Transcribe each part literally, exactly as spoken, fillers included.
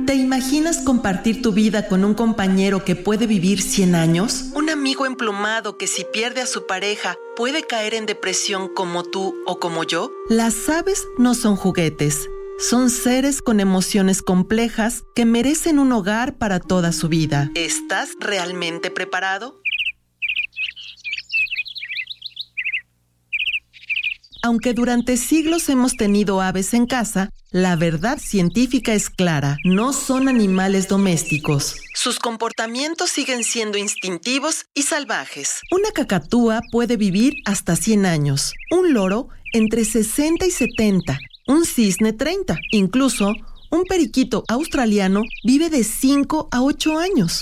¿Te imaginas compartir tu vida con un compañero que puede vivir cien años? ¿Un amigo emplumado que si pierde a su pareja puede caer en depresión como tú o como yo? Las aves no son juguetes. Son seres con emociones complejas que merecen un hogar para toda su vida. ¿Estás realmente preparado? Aunque durante siglos hemos tenido aves en casa, la verdad científica es clara: no son animales domésticos. Sus comportamientos siguen siendo instintivos y salvajes. Una cacatúa puede vivir hasta cien años, un loro entre sesenta y setenta, un cisne treinta, incluso un periquito australiano vive de cinco a ocho años.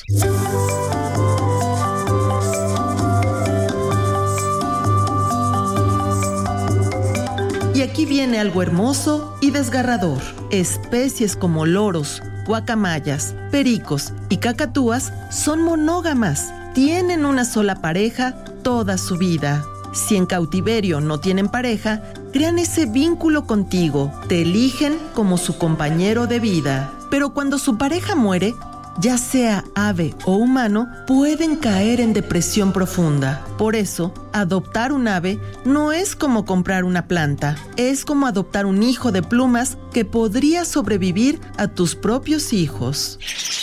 Y aquí viene algo hermoso y desgarrador. Especies como loros, guacamayas, pericos y cacatúas son monógamas. Tienen una sola pareja toda su vida. Si en cautiverio no tienen pareja, crean ese vínculo contigo. Te eligen como su compañero de vida. Pero cuando su pareja muere, ya sea ave o humano, pueden caer en depresión profunda. Por eso, adoptar un ave no es como comprar una planta, es como adoptar un hijo de plumas que podría sobrevivir a tus propios hijos.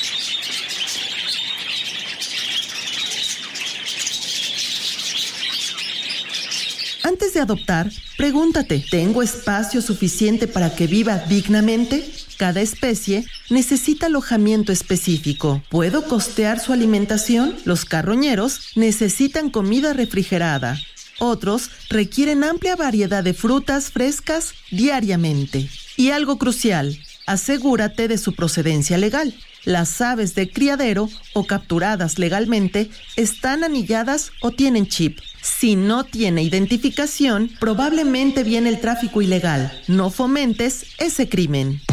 Antes de adoptar, pregúntate: ¿tengo espacio suficiente para que viva dignamente? Cada especie necesita alojamiento específico. ¿Puedo costear su alimentación? Los carroñeros necesitan comida refrigerada. Otros requieren amplia variedad de frutas frescas diariamente. Y algo crucial: asegúrate de su procedencia legal. Las aves de criadero o capturadas legalmente están anilladas o tienen chip. Si no tiene identificación, probablemente viene el tráfico ilegal. No fomentes ese crimen.